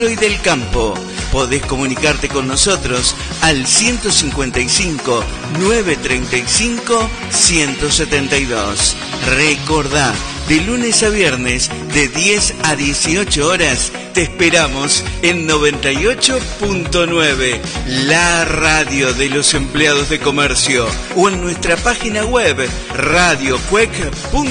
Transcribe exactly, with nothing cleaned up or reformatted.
y del campo. Podés comunicarte con nosotros al ciento cincuenta y cinco, novecientos treinta y cinco, ciento setenta y dos. Recordá, de lunes a viernes, de diez a dieciocho horas, te esperamos en noventa y ocho punto nueve, la radio de los empleados de comercio, o en nuestra página web radio cuec punto com.